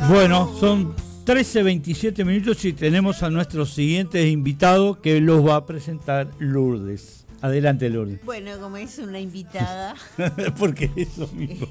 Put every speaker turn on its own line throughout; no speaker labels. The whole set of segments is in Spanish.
Bueno, son 13:27 y tenemos a nuestros siguientes invitados que los va a presentar Lourdes. Adelante, Lourdes.
Bueno, como es una invitada.
Porque es lo mismo.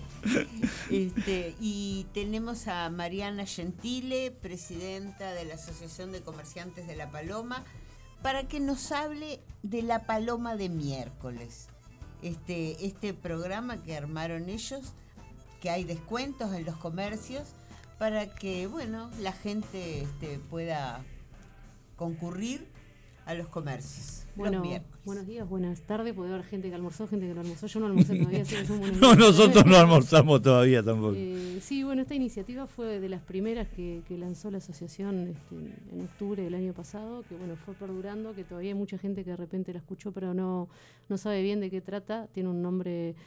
Y tenemos a Mariana Gentile, presidenta de la Asociación de Comerciantes de La Paloma, para que nos hable de La Paloma de miércoles. Este programa que armaron ellos, que hay descuentos en los comercios, para que, bueno, la gente pueda concurrir a los comercios.
Bueno,
los miércoles.
Buenos días, buenas tardes. Puede haber gente que almorzó, gente que no almorzó. Yo no almorcé todavía.
No, nosotros no almorzamos todavía tampoco.
Sí, bueno, esta iniciativa fue de las primeras que lanzó la asociación en octubre del año pasado, que bueno, fue perdurando, que todavía hay mucha gente que de repente la escuchó, pero no sabe bien de qué trata. Tiene un nombre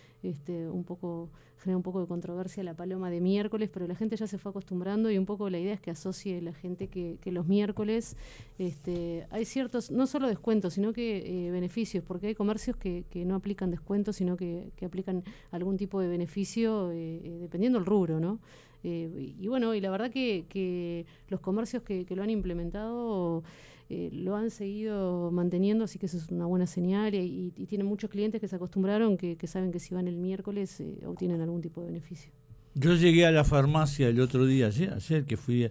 genera un poco de controversia, La Paloma de miércoles, pero la gente ya se fue acostumbrando y un poco la idea es que asocie la gente que los miércoles hay ciertos, no solo descuentos, sino que beneficios, porque hay comercios que no aplican descuentos, sino que aplican algún tipo de beneficio dependiendo del rubro, ¿no? Y bueno, y la verdad que los comercios que lo han implementado lo han seguido manteniendo, así que eso es una buena señal y tienen muchos clientes que se acostumbraron, que saben que si van el miércoles obtienen algún tipo de beneficio.
Yo llegué a la farmacia el otro día, ayer que fui,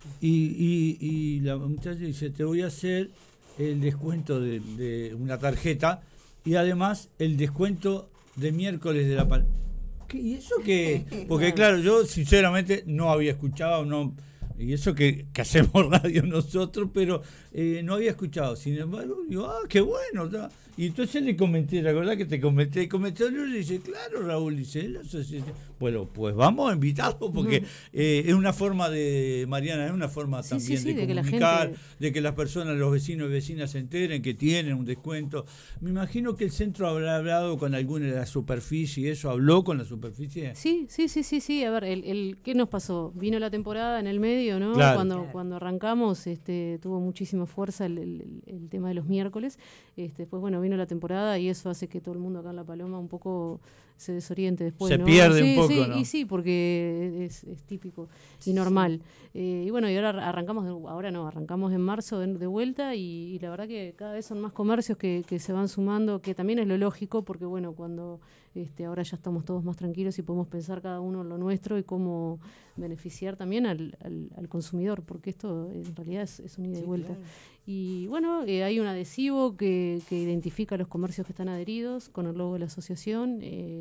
y la muchacha dice, te voy a hacer el descuento de una tarjeta y además el descuento de miércoles de la paloma. ¿Y eso qué? Porque claro, yo sinceramente no había escuchado, y eso que hacemos radio nosotros, pero no había escuchado. Sin embargo, digo, qué bueno. Y entonces le comenté, ¿te acordás que te comenté? Y dice, claro, Raúl, dice, la asociación. Bueno, pues vamos a invitarlo, porque es una forma Mariana, es una forma también de comunicar, de que las personas, los vecinos y vecinas se enteren que tienen un descuento. Me imagino que el centro habrá hablado con alguna de la superficie, ¿eso habló con la superficie?
Sí. A ver, ¿qué nos pasó? Vino la temporada en el medio, ¿no?
Claro.
Cuando arrancamos tuvo muchísima fuerza el tema de los miércoles. Después, bueno, vino la temporada y eso hace que todo el mundo acá en La Paloma un poco se desoriente después,
se
¿no?
pierde un poco, ¿no?
Y sí, porque es típico y normal. Y bueno, y ahora arrancamos en marzo de vuelta y la verdad que cada vez son más comercios que se van sumando, que también es lo lógico, porque bueno, cuando ahora ya estamos todos más tranquilos y podemos pensar cada uno en lo nuestro y cómo beneficiar también al consumidor, porque esto en realidad es un ida y vuelta. Claro. Y bueno, hay un adhesivo que identifica a los comercios que están adheridos con el logo de la asociación.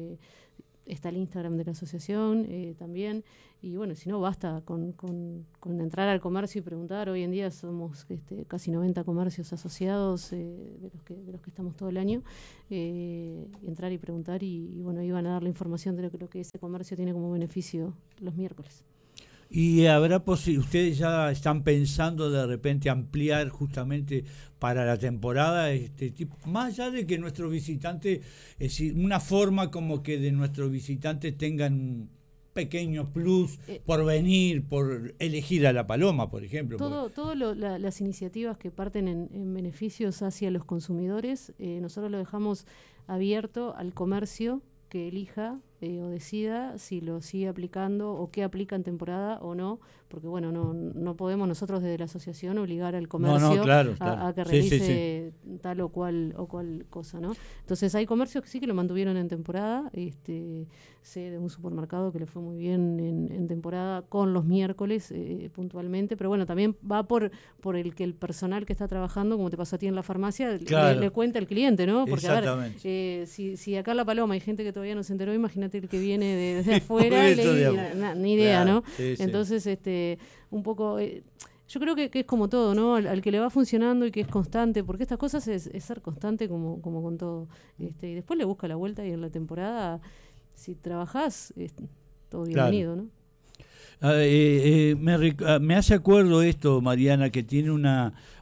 Está el Instagram de la asociación también. Y bueno, si no, basta con entrar al comercio y preguntar. Hoy en día somos casi 90 comercios asociados de los que estamos todo el año. Entrar y preguntar y bueno, iban a dar la información de lo que ese comercio tiene como beneficio los miércoles.
¿Y habrá ustedes ya están pensando de repente ampliar justamente para la temporada tipo, más allá de que nuestros visitantes, es decir, una forma como que de nuestros visitantes tengan un pequeño plus por venir, por elegir a La Paloma, por ejemplo?
Todas las iniciativas que parten en beneficios hacia los consumidores, nosotros lo dejamos abierto al comercio que elija o decida si lo sigue aplicando o qué aplica en temporada o no, porque bueno, no podemos nosotros desde la asociación obligar al comercio
claro.
A que realice tal o cual cosa, ¿no? Entonces hay comercios que sí que lo mantuvieron en temporada, sé de un supermercado que le fue muy bien en temporada con los miércoles puntualmente, pero bueno, también va por el que el personal que está trabajando, como te pasó a ti en la farmacia,
claro,
le cuenta al cliente, ¿no? Porque a
ver,
si acá en La Paloma hay gente que todavía no se enteró, imagínate el que viene de afuera, ni idea, claro, ¿no? Sí. Entonces, un poco, yo creo que es como todo, ¿no? Al que le va funcionando y que es constante, porque estas cosas es ser constante como con todo. Y después le busca la vuelta y en la temporada, si trabajás, todo bienvenido, claro, ¿no?
Me hace acuerdo esto, Mariana, que tiene una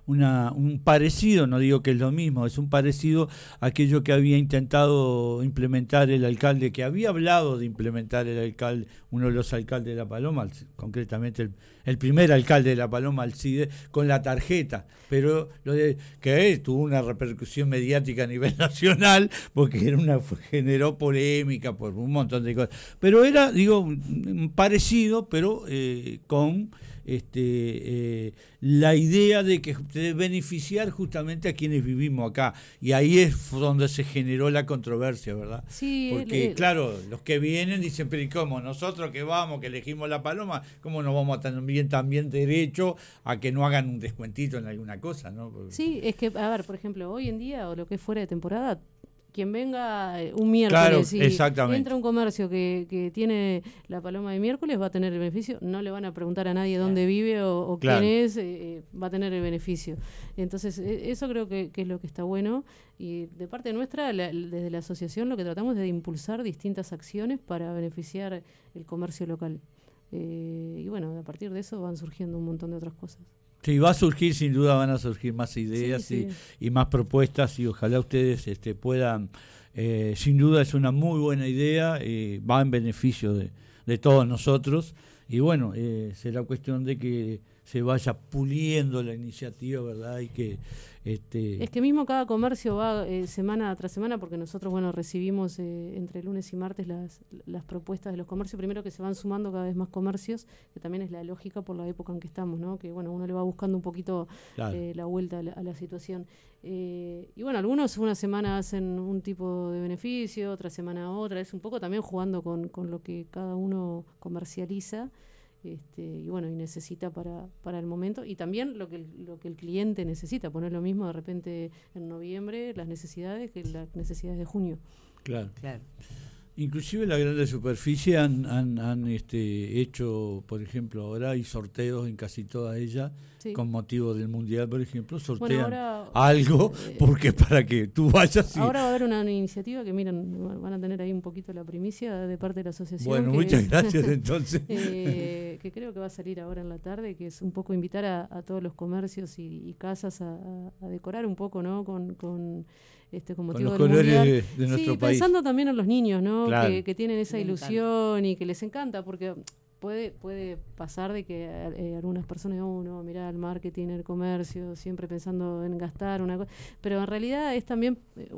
un parecido, no digo que es lo mismo, es un parecido a aquello que había intentado implementar el alcalde, que había hablado de implementar el alcalde, uno de los alcaldes de La Paloma, concretamente el primer alcalde de La Paloma, Alcide, con la tarjeta, pero que tuvo una repercusión mediática a nivel nacional, porque generó polémica por un montón de cosas, pero era, digo, parecido, pero con la idea de beneficiar justamente a quienes vivimos acá, y ahí es donde se generó la controversia, ¿verdad?
Sí,
porque claro, los que vienen dicen, pero ¿y cómo? Nosotros que vamos, que elegimos La Paloma, ¿cómo no vamos a tener también derecho a que no hagan un descuentito en alguna cosa, ¿no? Porque...
Sí, es que, a ver, por ejemplo, hoy en día, o lo que es fuera de temporada, quien venga un miércoles
claro,
y entra a un comercio que tiene La Paloma de miércoles, va a tener el beneficio. No le van a preguntar a nadie dónde vive o quién es, va a tener el beneficio. Entonces, eso creo que es lo que está bueno. Y de parte nuestra, desde la asociación, lo que tratamos es de impulsar distintas acciones para beneficiar el comercio local. Y bueno, a partir de eso van surgiendo un montón de otras cosas.
Sí, va a surgir, sin duda van a surgir más ideas
sí.
Y más propuestas, y ojalá ustedes puedan, sin duda es una muy buena idea, va en beneficio de todos nosotros, y bueno, será cuestión de que se vaya puliendo la iniciativa, ¿verdad? Y que
es que mismo cada comercio va semana tras semana, porque nosotros recibimos entre lunes y martes las propuestas de los comercios, primero que se van sumando cada vez más comercios, que también es la lógica por la época en que estamos, ¿no? Que uno le va buscando un poquito la vuelta a la situación. Y algunos una semana hacen un tipo de beneficio, otra semana otra, es un poco también jugando con lo que cada uno comercializa. Y necesita para el momento, y también lo que el cliente necesita, poner lo mismo de repente en noviembre las necesidades que las necesidades de junio.
Claro. Inclusive la grande superficie han hecho, por ejemplo, ahora hay sorteos en casi toda ella, con motivo del Mundial, por ejemplo, sortean algo, porque para que tú vayas...
Ahora va a haber una iniciativa que, van a tener ahí un poquito la primicia de parte de la asociación.
Bueno, muchas gracias, entonces.
Que creo que va a salir ahora en la tarde, que es un poco invitar a todos los comercios y casas a decorar un poco, ¿no? Con motivo
con los
del
colores
Mundial.
de nuestro país.
Pensando también en los niños, ¿no?
Claro.
Que tienen esa ilusión y que les encanta, porque puede pasar de que algunas personas mirá el marketing, el comercio, siempre pensando en gastar una cosa, pero en realidad es también,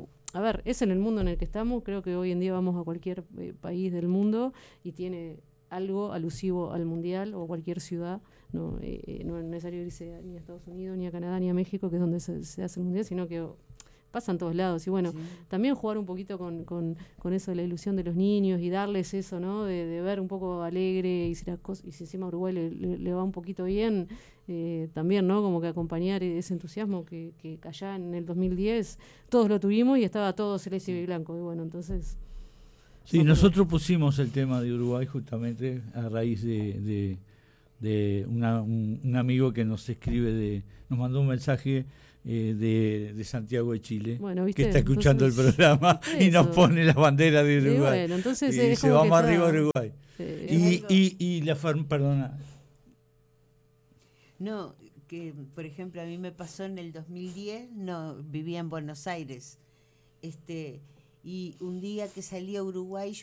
es en el mundo en el que estamos. Creo que hoy en día vamos a cualquier país del mundo y tiene algo alusivo al Mundial, o cualquier ciudad. No es necesario irse ni a Estados Unidos, ni a Canadá, ni a México, que es donde se hace el Mundial, sino que pasa en todos lados. Y también jugar un poquito con eso de la ilusión de los niños y darles eso, ¿no? De ver un poco alegre, y si encima a Uruguay le va un poquito bien, también, ¿no? Como que acompañar ese entusiasmo que allá en el 2010 todos lo tuvimos y estaba todo celeste y blanco. Y entonces...
Sí, nosotros pusimos el tema de Uruguay justamente a raíz de un amigo que nos escribe, nos mandó un mensaje de Santiago de Chile, que está escuchando el programa y nos pone la bandera de Uruguay.
Entonces
y se va más arriba a Uruguay. Perdona.
No, que por ejemplo a mí me pasó en el 2010, vivía en Buenos Aires, y un día que salí a Uruguay